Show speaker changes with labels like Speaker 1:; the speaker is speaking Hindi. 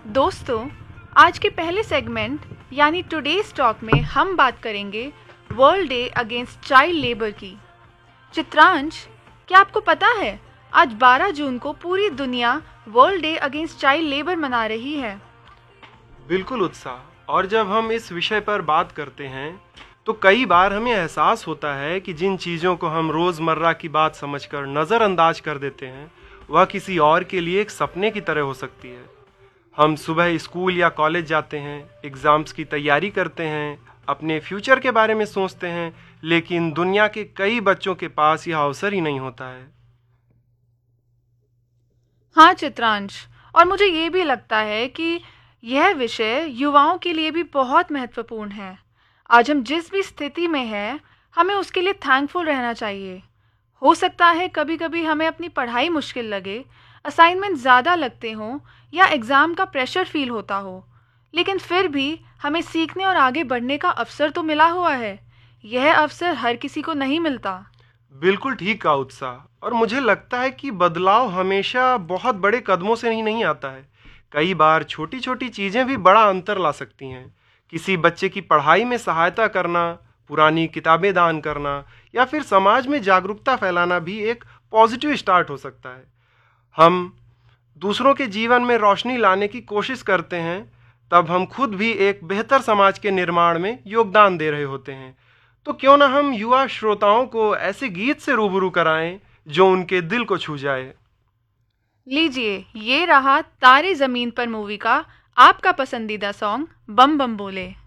Speaker 1: दोस्तों, आज के पहले सेगमेंट यानी टुडेज टॉक में हम बात करेंगे world day against child labour की। चित्रांश, क्या आपको पता है आज 12 जून को पूरी दुनिया world day against child labour मना रही है।
Speaker 2: बिल्कुल उत्साह। और जब हम इस विषय पर बात करते हैं तो कई बार हमें एहसास होता है कि जिन चीज़ों को हम रोज़मर्रा की बात समझकर नज़रअंदाज कर देते हैं वह किसी और के लिए एक सपने की तरह हो सकती है। हम सुबह स्कूल या कॉलेज जाते हैं, एग्ज़ाम्स की तैयारी करते हैं, अपने फ्यूचर के बारे में सोचते हैं, लेकिन दुनिया के कई बच्चों के पास यह अवसर ही नहीं होता है।
Speaker 1: हाँ चित्रांश, और मुझे ये भी लगता है कि यह विषय युवाओं के लिए भी बहुत महत्वपूर्ण है। आज हम जिस भी स्थिति में हैं, हमें उसके लिए थैंकफुल रहना चाहिए। हो सकता है कभी कभी हमें अपनी पढ़ाई मुश्किल लगे, असाइनमेंट ज़्यादा लगते हों या एग्ज़ाम का प्रेशर फील होता हो, लेकिन फिर भी हमें सीखने और आगे बढ़ने का अवसर तो मिला हुआ है। यह अवसर हर किसी को नहीं मिलता।
Speaker 2: बिल्कुल ठीक कहा उत्साह। और मुझे लगता है कि बदलाव हमेशा बहुत बड़े कदमों से ही नहीं आता है। कई बार छोटी छोटी चीज़ें भी बड़ा अंतर ला सकती हैं। किसी बच्चे की पढ़ाई में सहायता करना, पुरानी किताबें दान करना या फिर समाज में जागरूकता फैलाना भी एक पॉजिटिव स्टार्ट हो सकता है। हम दूसरों के जीवन में रोशनी लाने की कोशिश करते हैं, तब हम खुद भी एक बेहतर समाज के निर्माण में योगदान दे रहे होते हैं। तो क्यों ना हम युवा श्रोताओं को ऐसे गीत से रूबरू कराएं जो उनके दिल को छू जाए।
Speaker 1: लीजिए, ये रहा तारे ज़मीन पर मूवी का आपका पसंदीदा सॉन्ग बम बम बोले।